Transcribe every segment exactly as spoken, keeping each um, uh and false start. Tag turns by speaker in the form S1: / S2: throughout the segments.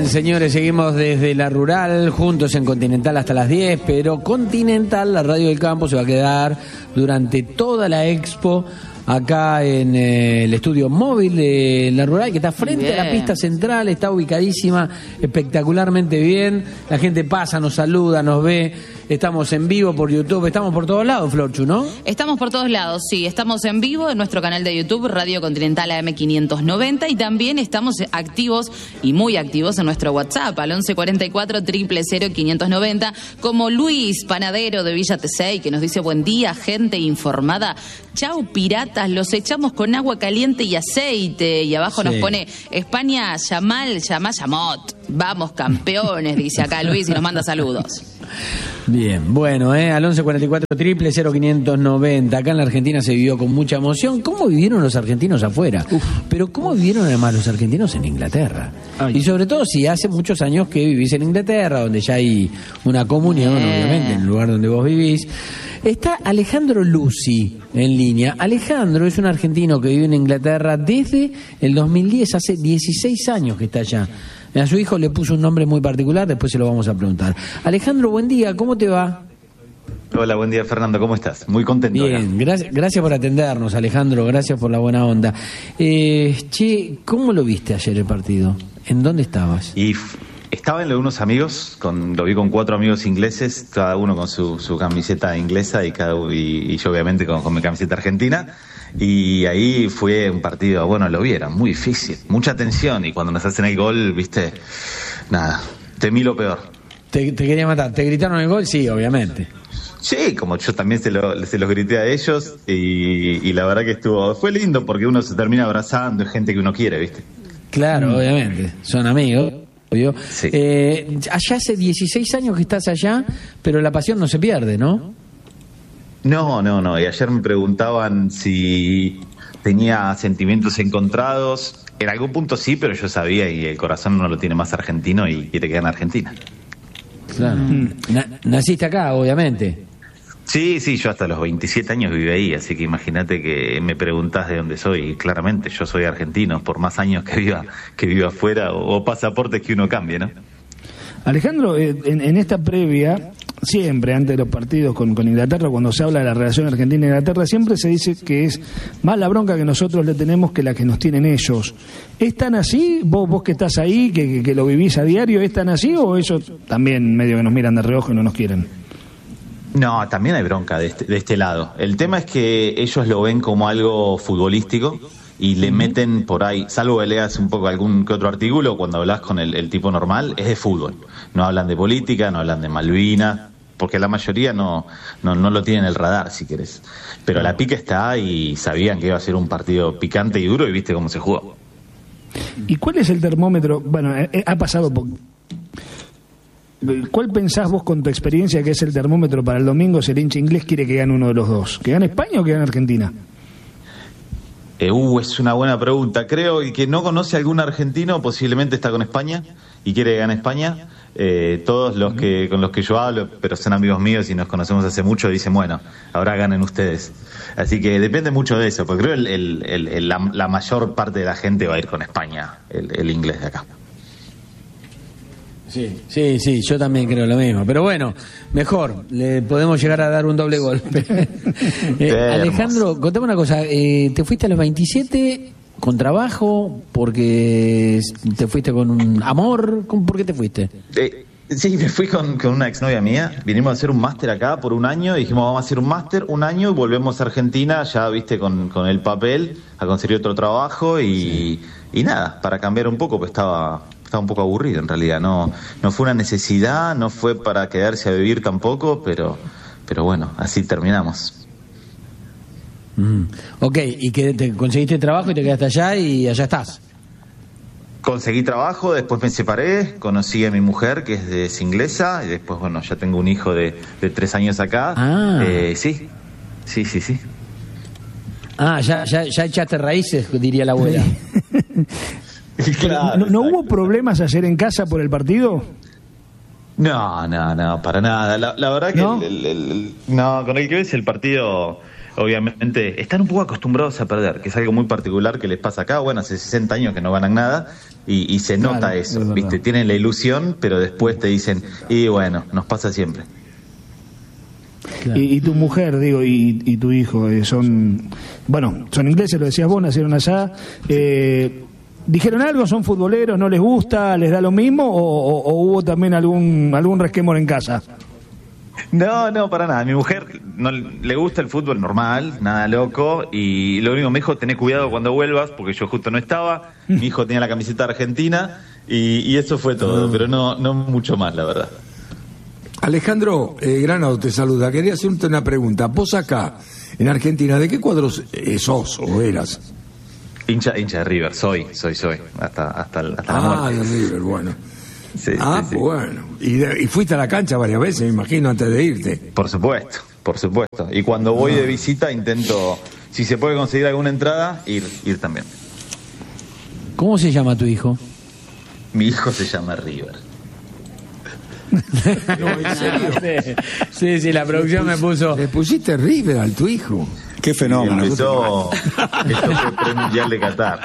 S1: Bien, señores, seguimos desde la rural, juntos en Continental hasta las diez, pero Continental, la radio del campo, se va a quedar durante toda la expo acá en eh, el estudio móvil de la rural, que está frente bien. a la pista central, está ubicadísima espectacularmente bien, la gente pasa, nos saluda, nos ve, estamos en vivo por YouTube, estamos por todos lados, Florchu, ¿no?
S2: Estamos por todos lados, sí, estamos en vivo en nuestro canal de YouTube, Radio Continental A M quinientos noventa, y también estamos activos y muy activos en nuestro WhatsApp, al once cuarenta y cuatro, cero cero cero, quinientos noventa, como Luis Panadero de Villa Tesey, que nos dice: buen día, gente informada, chau piratas, los echamos con agua caliente y aceite, y abajo sí. nos pone: España, Yamal, Yamal, Yamot, vamos campeones, dice acá Luis y nos manda saludos.
S1: Bien, bueno, eh, al once cuarenta y cuatro, cero cero cero, quinientos noventa. Acá en la Argentina se vivió con mucha emoción. ¿Cómo vivieron los argentinos afuera? Uf. Pero ¿cómo vivieron además los argentinos en Inglaterra? Ay. Y sobre todo si hace muchos años que vivís en Inglaterra, donde ya hay una comunión, eh. obviamente, en el lugar donde vos vivís. Está Alejandro Lucy en línea. Alejandro es un argentino que vive en Inglaterra desde el dos mil diez, hace dieciséis años que está allá. A su hijo le puso un nombre muy particular, después se lo vamos a preguntar. Alejandro, buen día, ¿cómo te va?
S3: Hola, buen día, Fernando, ¿cómo estás? Muy contento.
S1: Bien, gracias, gracias por atendernos, Alejandro, gracias por la buena onda. Eh, che, ¿cómo lo viste ayer el partido? ¿En dónde estabas?
S3: Y estaba en lo de unos amigos, con, lo vi con cuatro amigos ingleses, cada uno con su, su camiseta inglesa y, cada, y, y yo obviamente con, con mi camiseta argentina. Y ahí fue un partido, bueno, lo vieron, muy difícil, mucha tensión, y cuando nos hacen el gol, viste, nada, temí lo peor.
S1: ¿Te, te quería matar? ¿Te gritaron el gol? Sí, obviamente.
S3: Sí, como yo también se, lo, se los grité a ellos, y, y la verdad que estuvo, fue lindo porque uno se termina abrazando, es gente que uno quiere, viste.
S1: Claro, mm. obviamente, son amigos. Obvio.
S3: Sí.
S1: Eh, allá hace dieciséis años que estás allá, pero la pasión no se pierde, ¿no?
S3: No, no, no. Y ayer me preguntaban si tenía sentimientos encontrados. En algún punto sí, pero yo sabía, y el corazón no lo tiene más argentino y quiere quedar en Argentina.
S1: Claro. Mm. Na- naciste acá, obviamente.
S3: Sí, sí, yo hasta los veintisiete años viví ahí, así que imagínate que me preguntás de dónde soy. Y claramente yo soy argentino, por más años que viva que viva afuera, o, o pasaportes que uno cambie, ¿no?
S4: Alejandro, eh, en, en esta previa, siempre antes de los partidos con, con Inglaterra, cuando se habla de la relación Argentina-Inglaterra, siempre se dice que es más la bronca que nosotros le tenemos que la que nos tienen ellos. ¿Es tan así? ¿Vos, vos que estás ahí, que, que, que lo vivís a diario, es tan así, o eso también medio que nos miran de reojo y no nos quieren?
S3: No, también hay bronca de este, de este lado. El tema es que ellos lo ven como algo futbolístico y le meten por ahí, salvo que leas un poco algún que otro artículo, cuando hablas con el, el tipo normal, es de fútbol. No hablan de política, no hablan de Malvinas, porque la mayoría no, no, no lo tienen en el radar, si querés. Pero la pica está y sabían que iba a ser un partido picante y duro, y viste cómo se jugó.
S4: ¿Y cuál es el termómetro? Bueno, eh, ha pasado poco. ¿Cuál pensás vos, con tu experiencia, que es el termómetro para el domingo si el hincha inglés quiere que gane uno de los dos? ¿Que gane España o que gane Argentina?
S3: Eh, uh, es una buena pregunta. Creo que no conoce a algún argentino, posiblemente está con España y quiere que gane España. Eh, todos los que con los que yo hablo, pero son amigos míos y nos conocemos hace mucho, dicen, bueno, ahora ganen ustedes. Así que depende mucho de eso, porque creo que el, el, el, la, la mayor parte de la gente va a ir con España, el, el inglés de acá.
S1: Sí, sí, sí, yo también creo lo mismo. Pero bueno, mejor, le podemos llegar a dar un doble golpe. eh, Alejandro, contame una cosa, eh, ¿te fuiste a los veintisiete con trabajo? ¿Porque te fuiste con un amor? ¿Por qué te fuiste?
S3: Eh, sí, me fui con, con una exnovia mía, vinimos a hacer un máster acá por un año, y dijimos vamos a hacer un máster un año y volvemos a Argentina, ya viste, con, con el papel, a conseguir otro trabajo y, sí. y nada, para cambiar un poco, pues estaba... Estaba un poco aburrido en realidad, no no fue una necesidad, no fue para quedarse a vivir tampoco, pero pero bueno, así terminamos.
S1: Mm. Ok, y que te conseguiste trabajo y te quedaste allá y allá estás.
S3: Conseguí trabajo, después me separé, conocí a mi mujer, que es, de, es inglesa, y después, bueno, ya tengo un hijo de, de tres años acá.
S1: Ah.
S3: Eh, sí, sí, sí, sí.
S4: Ah,
S1: ya, ya, ya echaste raíces, diría la abuela.
S4: Claro, ¿No, ¿No hubo problemas ayer en casa por el partido?
S3: No, no, no, para nada. La, la verdad que
S4: ¿No?
S3: El, el, el, no, con el que ves el partido obviamente están un poco acostumbrados a perder, que es algo muy particular que les pasa acá. Bueno, hace sesenta años que no ganan nada y, y se nota
S4: Claro,
S3: eso,
S4: es
S3: ¿viste? Tienen la ilusión, pero después te dicen, y bueno, nos pasa siempre.
S1: Claro.
S4: Y, y tu mujer, digo, y, y tu hijo, eh, son, bueno, son ingleses, lo decías vos, nacieron allá. Eh, ¿Dijeron algo? ¿Son futboleros? ¿No les gusta? ¿Les da lo mismo? ¿O, o, o hubo también algún algún resquemor en casa?
S3: No, no, para nada. Mi mujer no le gusta el fútbol normal, nada loco, y lo único que me dijo, tené cuidado cuando vuelvas, porque yo justo no estaba. Mi hijo tenía la camiseta argentina y, y eso fue todo, pero no, no mucho más, la verdad.
S5: Alejandro, eh, Granado te saluda. Quería hacerte una pregunta. Vos acá, en Argentina, ¿de qué cuadros eh, sos o eras?
S3: Hincha, hincha de River, soy, soy, soy, hasta, hasta, hasta la
S5: Ah,
S3: muerte.
S5: de River, bueno.
S3: Sí,
S5: ah,
S3: sí, sí.
S5: bueno. Y, de- y fuiste a la cancha varias veces, me imagino, antes de irte.
S3: Por supuesto, por supuesto. Y cuando voy de visita intento, si se puede conseguir alguna entrada, ir, ir también.
S1: ¿Cómo se llama tu hijo?
S3: Mi hijo se llama River.
S5: No, ¿en serio?
S1: Sí, sí, la producción me puso.
S5: Le pusiste River al tu hijo.
S6: Qué fenómeno.
S3: Empezó, esto fue pre-mundial de Qatar.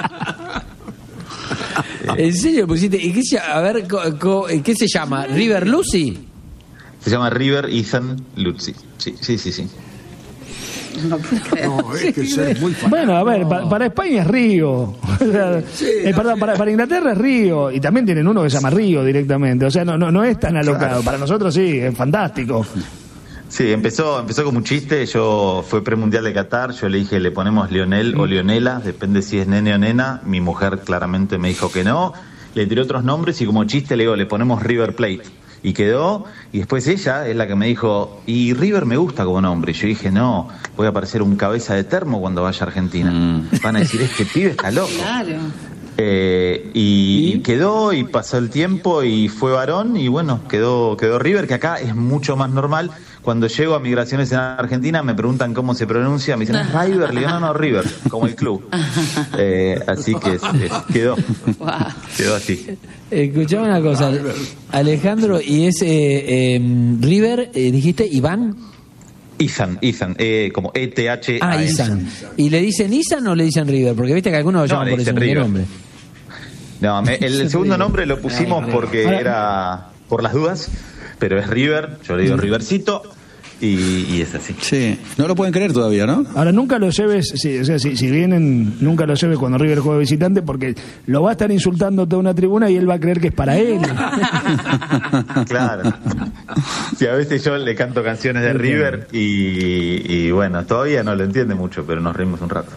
S1: ¿En serio pusiste? ¿Y qué se, a ver, co- co- ¿qué se llama? ¿River Lucy?
S3: Se llama River Ethan Lutzi. Sí, sí, sí, sí.
S5: No, es que ser muy fan.
S4: Bueno, a ver, pa- para España es Río. O sea, eh, perdón, para, para Inglaterra es Río. Y también tienen uno que se llama Río directamente. O sea, no, no, no es tan alocado. Para nosotros sí, es fantástico.
S3: Sí, empezó, empezó como un chiste. Yo fue premundial de Qatar. Yo le dije, le ponemos Lionel o Lionela, depende si es nene o nena. Mi mujer claramente me dijo que no. Le tiré otros nombres y como chiste le digo, le ponemos River Plate. Y quedó, y después ella es la que me dijo, y River me gusta como nombre. Y yo dije, no, voy a parecer un cabeza de termo cuando vaya a Argentina.
S6: Mm.
S3: Van a decir, este pibe está loco.
S2: Claro.
S3: Eh, y, y quedó, y pasó el tiempo, y fue varón, y bueno, quedó, quedó River, que acá es mucho más normal. Cuando llego a migraciones en Argentina me preguntan cómo se pronuncia, me dicen, ¿es River? Le digo, no, no, River, como el club. Eh, así que es- es- quedó,
S2: Guau.
S3: quedó así.
S1: Escuchame una cosa, Alejandro, y ese eh, River, eh, dijiste Iván.
S3: Ethan, Ethan, eh, como E T H A N.
S1: Ah, Isan. ¿Y le dicen Isan o le dicen River? Porque viste que algunos lo
S3: No,
S1: llaman
S3: le
S1: por ese
S3: dicen River.
S1: nombre.
S3: No, me- el, el segundo nombre lo pusimos porque era por las dudas, pero es River, yo le digo Rivercito, y, y es así.
S6: Sí, no lo pueden creer todavía, ¿no?
S4: Ahora, nunca lo lleves, sí, o sea, si, si vienen, nunca lo lleves cuando River juega visitante, porque lo va a estar insultando toda una tribuna y él va a creer que es para él.
S3: Claro. Sí, a veces yo le canto canciones de River y, y bueno, todavía no lo entiende mucho, pero nos reímos un rato.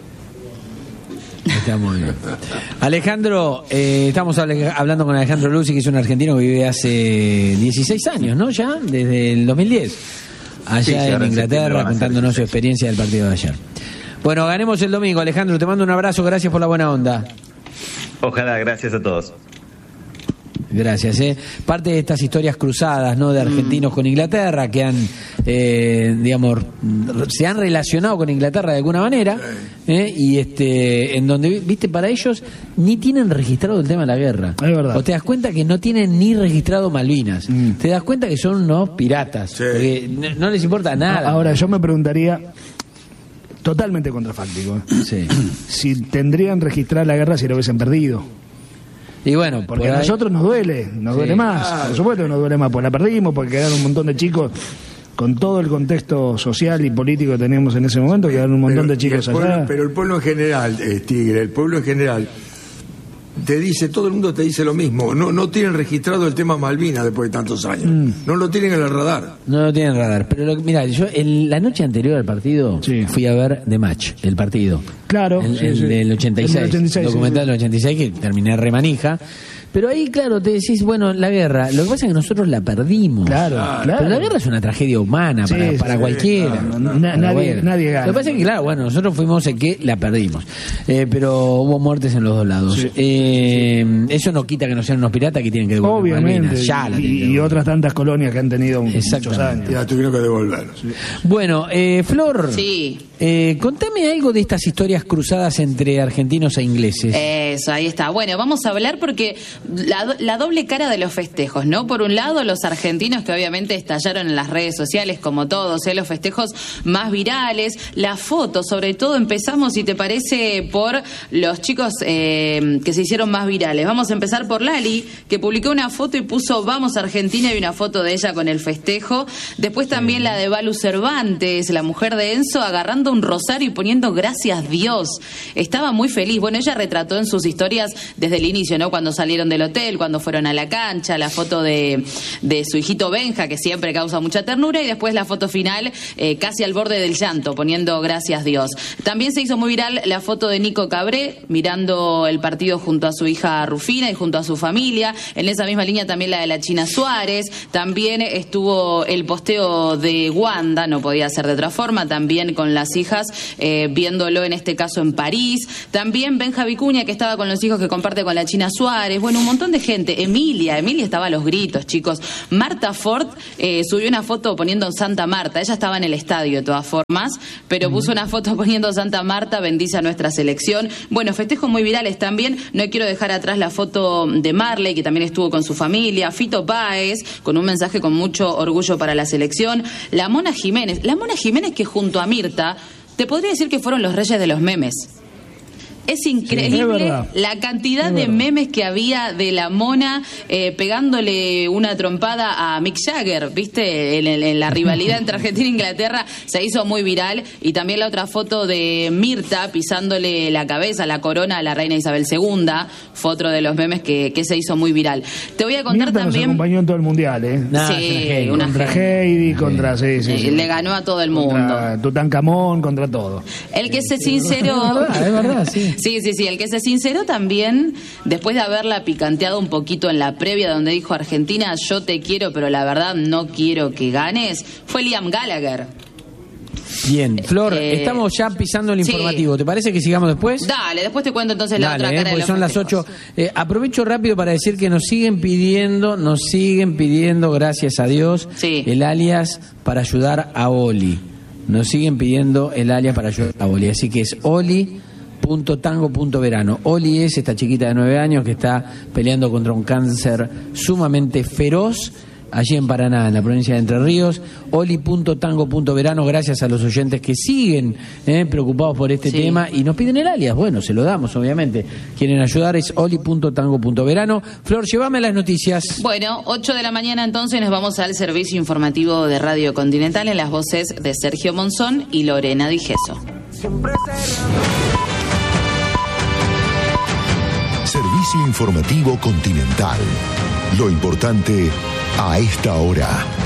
S1: Está muy bien. Alejandro, eh, estamos hable- hablando con Alejandro Luzzi, que es un argentino que vive hace dieciséis años, ¿no? Ya, desde el dos mil diez. Allá
S3: Sí, sí, ahora
S1: en
S3: en septiembre
S1: Inglaterra,
S3: van a ser
S1: contándonos su
S3: dieciséis.
S1: experiencia del partido de ayer. Bueno, ganemos el domingo, Alejandro. Te mando un abrazo, gracias por la buena onda.
S3: Ojalá, gracias a todos.
S1: Gracias. ¿eh? Parte de estas historias cruzadas, ¿no? De argentinos con Inglaterra que han, eh, digamos, se han relacionado con Inglaterra de alguna manera, ¿eh? Y este, en donde, viste, para ellos ni tienen registrado el tema de la guerra.
S4: Es verdad.
S1: O te das cuenta que no tienen ni registrado Malvinas. Te das cuenta que son unos piratas.
S5: Sí.
S1: Porque no, no les importa nada.
S4: Ahora, yo me preguntaría, totalmente contrafáctico, ¿eh?
S1: Sí.
S4: si tendrían registrada la guerra si lo hubiesen perdido.
S1: Y bueno,
S4: Porque
S1: por
S4: a
S1: ahí-
S4: nosotros nos duele, nos
S1: Sí.
S4: duele más. Por supuesto que nos duele más, porque la perdimos, porque quedaron un montón de chicos, con todo el contexto social y político que teníamos en ese momento, quedaron un montón
S5: Pero-
S4: de chicos
S5: y el pueblo-
S4: allá.
S5: Pero el pueblo en general, eh, Tigre, el pueblo en general, te dice, todo el mundo te dice lo mismo. No, no tienen registrado el tema Malvinas después de tantos años.
S4: Mm.
S5: No lo tienen en el radar.
S1: No lo tienen radar. Pero lo- mira, yo el- la noche anterior al partido
S4: Sí.
S1: fui a ver The Match, el partido.
S4: Claro,
S1: El,
S4: sí,
S1: el
S4: sí.
S1: del ochenta y
S4: El
S1: seis.
S4: del ochenta y seis,
S1: documental
S4: sí, sí.
S1: del ochenta y seis que terminé remanija. Pero ahí, claro, te decís, bueno, la guerra. Lo que pasa es que nosotros la perdimos.
S4: Claro, claro.
S1: Pero la guerra es una tragedia humana
S4: Sí,
S1: para,
S4: sí,
S1: para
S4: sí,
S1: cualquiera.
S4: claro. Na-
S1: Para
S4: nadie-
S1: cualquiera.
S4: nadie gana.
S1: Lo que pasa es que, claro, bueno, nosotros fuimos el que la perdimos. Eh, pero hubo muertes en los dos lados.
S4: Sí.
S1: Eh, eso no quita que no sean unos piratas que tienen que devolver
S4: Obviamente.
S1: Malvinas. Ya la tienen que
S4: y, y
S1: devolver.
S4: otras tantas colonias que han tenido muchos
S1: Exactamente.
S4: años.
S5: Ya tuvieron que devolver.
S1: Bueno, eh, Flor,
S2: Sí.
S1: eh, contame algo de estas historias cruzadas entre argentinos e ingleses.
S2: Eso, ahí está. Bueno, vamos a hablar porque la, la doble cara de los festejos, ¿no? Por un lado, los argentinos que obviamente estallaron en las redes sociales, como todos, ¿eh? Los festejos más virales, la foto, sobre todo empezamos, si te parece, por los chicos eh, que se hicieron más virales. Vamos a empezar por Lali, que publicó una foto y puso "Vamos Argentina", y una foto de ella con el festejo. Después también la de Balu Cervantes, la mujer de Enzo, agarrando un rosario y poniendo "Gracias Dios". Estaba muy feliz. Bueno, ella retrató en sus historias desde el inicio, ¿no? Cuando salieron del hotel, cuando fueron a la cancha, la foto de, de su hijito Benja, que siempre causa mucha ternura, y después la foto final eh, casi al borde del llanto, poniendo "Gracias Dios". También se hizo muy viral la foto de Nico Cabré mirando el partido junto a su hija Rufina y junto a su familia. En esa misma línea también la de la China Suárez. También estuvo el posteo de Wanda, no podía ser de otra forma, también con las hijas, eh, viéndolo en este caso en París. También Benja Vicuña, que estaba con los hijos que comparte con la China Suárez. Bueno, un montón de gente. Emilia, Emilia estaba a los gritos, chicos. Marta Ford eh, subió una foto poniendo Santa Marta. Ella estaba en el estadio de todas formas, pero puso una foto poniendo Santa Marta, bendice a nuestra selección. Bueno, festejos muy virales también. No quiero dejar atrás la foto de Marley, que también estuvo con su familia. Fito Páez, con un mensaje con mucho orgullo para la selección. La Mona Jiménez. La Mona Jiménez, que junto a Mirta, te podría decir que fueron los reyes de los memes. Es increíble
S4: sí, es
S2: la cantidad de memes que había de la Mona eh, pegándole una trompada a Mick Jagger, ¿viste? En, en, en la rivalidad entre Argentina e Inglaterra se hizo muy viral. Y también la otra foto de Mirta pisándole la cabeza, la corona a la reina Isabel segunda. Fue otro de los memes que, que se hizo muy viral. Te voy a contar
S4: Mirta
S2: también...
S4: nos acompañó en todo el mundial, ¿eh?
S1: Nah,
S2: sí, una
S4: Contra
S2: genia.
S4: Heidi, contra... Sí, sí, sí.
S2: Le ganó a todo el mundo.
S4: Contra Tutankamón, contra todo.
S2: El que se sinceró...
S1: Es verdad, es verdad, sí.
S2: Sí, sí, sí, el que se sinceró también, después de haberla picanteado un poquito en la previa, donde dijo: "Argentina, yo te quiero, pero la verdad no quiero que ganes", fue Liam Gallagher.
S1: Bien, Flor,
S2: Eh,
S1: estamos ya pisando el
S2: sí.
S1: informativo. ¿Te parece que sigamos después?
S2: Dale, después te cuento entonces la
S1: Dale,
S2: otra
S1: eh,
S2: cara de
S1: porque
S2: los
S1: son las
S2: festejos.
S1: ocho. Eh, aprovecho rápido para decir que nos siguen pidiendo, nos siguen pidiendo, gracias a Dios,
S2: Sí.
S1: el alias para ayudar a Oli. Nos siguen pidiendo el alias para ayudar a Oli. Así que es Oli punto tango punto verano. Oli es esta chiquita de nueve años que está peleando contra un cáncer sumamente feroz allí en Paraná, en la provincia de Entre Ríos. Oli punto tango punto verano. Gracias a los oyentes que siguen eh, preocupados por este
S2: Sí.
S1: tema y nos piden el alias. Bueno, se lo damos, obviamente. Quieren ayudar, es Oli punto tango punto verano. Flor, llévame las noticias.
S2: Bueno, ocho de la mañana entonces nos vamos al servicio informativo de Radio Continental en las voces de Sergio Monzón y Lorena Digeso.
S7: Servicio informativo Continental. Lo importante a esta hora.